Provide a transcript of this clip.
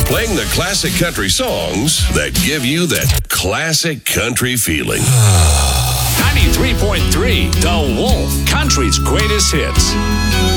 playing the classic country songs that give you that classic country feeling. 93.3 The Wolf, country's greatest hits.